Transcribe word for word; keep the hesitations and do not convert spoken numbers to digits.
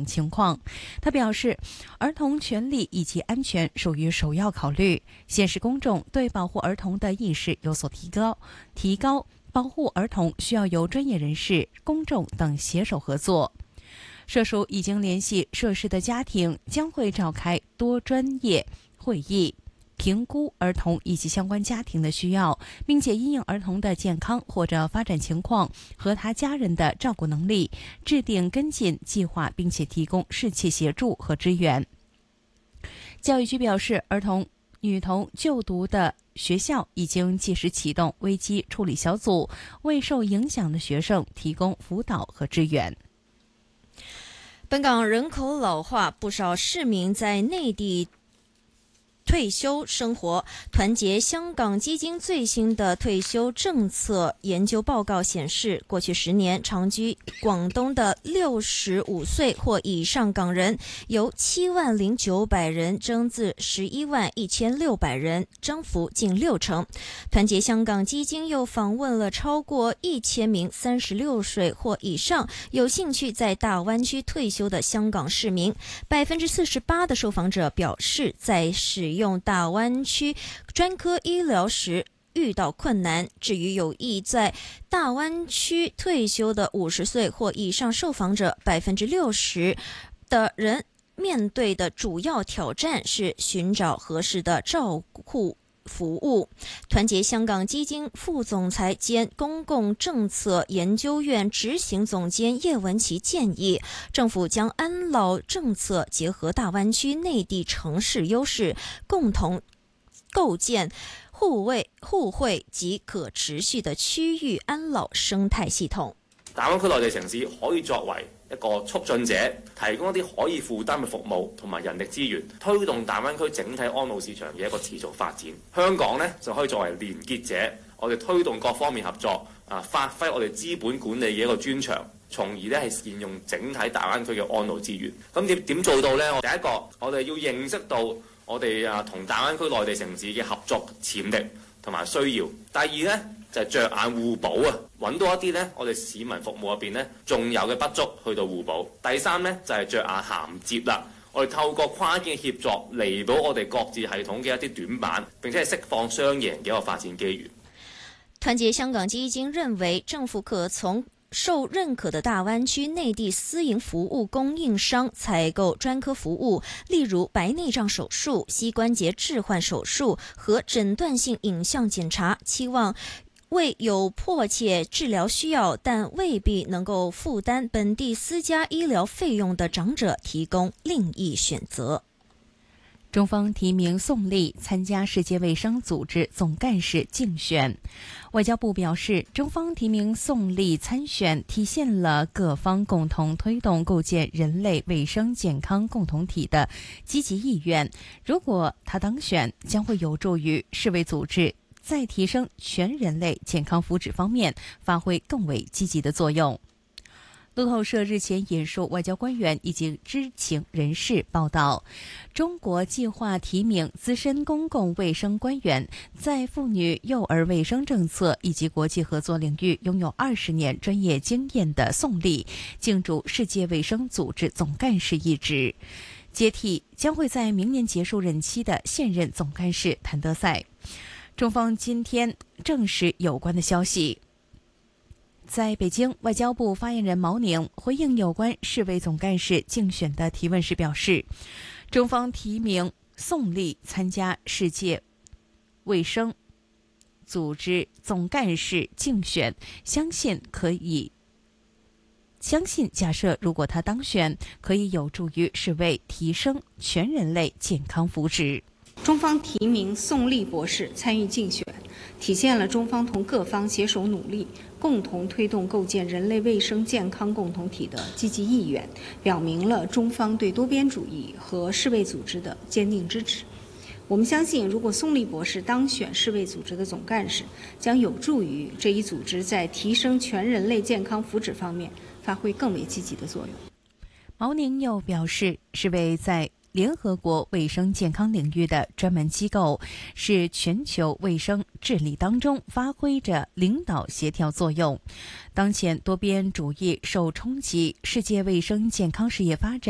等情况。他表示，儿童权利以及安全属于首要考虑，显示公众对保护儿童的意识有所提高。提高保护儿童需要由专业人士、公众等携手合作。社署已经联系涉事的家庭，将会召开多专业会议，评估儿童以及相关家庭的需要，并且因应儿童的健康或者发展情况和他家人的照顾能力，制定跟进计划，并且提供适切协助和支援。教育局表示，儿童女童就读的学校已经及时启动危机处理小组，为受影响的学生提供辅导和支援。 本港人口老化，不少市民在内地退休生活。团结香港基金最新的退休政策研究报告显示，过去十年长居广东的六十五岁或以上港人由七万零九百人增至十一万一千六百人，增幅近六成。团结香港基金又访问了超过一千名三十六岁或以上有兴趣在大湾区退休的香港市民，百分之四十八的受访者表示，在使用大湾区专科医疗时遇到困难。至于有意在大湾区退休的五十岁或以上受访者，百分之六十的人面对的主要挑战是寻找合适的照顾服务。团结香港基金副总裁兼公共政策研究院执行总监叶文琪建议，政府将安老政策结合大湾区内地城市优势，共同构建互惠、互惠及可持续的区域安老生态系统。 大灣區內地城市可以作為一個促進者，提供一啲可以負擔嘅服務同埋人力資源，推動大灣區整體安老市場嘅一個持續發展。香港呢就可以作為連結者，我哋推動各方面合作，啊，發揮我哋資本管理嘅一個專長，從而呢係善用整體大灣區嘅安老資源。咁點點做到呢？第一個，我哋要認識到我哋啊同大灣區內地城市嘅合作潛力同埋需要。第二呢，就係着眼互補啊，揾到一啲呢我哋市民服務入邊呢仲有嘅不足，去到互補。第三呢，就係着眼銜接啦，我哋透過跨境協作彌補我哋各自系統嘅一啲短板，並且係釋放雙贏嘅一個發展機遇。 團結香港基金認為，政府可從受認可的大灣區內地私營服務供應商採購專科服務，例如白內障手術、膝關節置換手術和診斷性影像檢查，期望為有迫切治療需要但未必能夠負擔本地私家醫療費用的長者提供另一選擇。 中方提名宋丽參加世界衛生組織總幹事競選。外交部表示，中方提名宋丽參選，體現了各方共同推動構建人類衛生健康共同體的積極意願。如果他當選，將會有助於世衛組織在提升全人類健康福祉方面發揮更為積極的作用。路透社日前引述外交官員以及知情人士報道，中國計劃提名資深公共衛生官員，在婦女幼兒衛生政策以及國際合作領域擁有二十年專業經驗的宋麗競逐世界衛生組織總幹事一職，接替將會在明年結束任期的現任總幹事譚德賽。中方今天證實有關的消息。在北京，外交部發言人毛寧回應有關世衛總幹事競選的提問時表示，中方提名宋麗參加世界衛生組織總幹事競選，相信可以相信假設如果他當選，可以有助於世衛提升全人類健康福祉。 中方提名宋麗博士參與競選，體現了中方同各方攜手努力，共同推動構建人類衛生健康共同體的積極意願，表明了中方對多邊主義和世衛組織的堅定支持。我們相信，如果宋麗博士當選世衛組織的總幹事，將有助於這一組織在提升全人類健康福祉方面發揮更為積極的作用。 毛寧又表示，世衛在聯合國衛生健康領域的專門機構，是全球衛生治理當中發揮着領導協調作用。當前多邊主義受衝擊，世界衛生健康事業發展